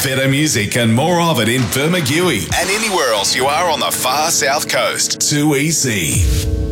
Better music and more of it in Bermagui and anywhere else you are on the far south coast. 2EC.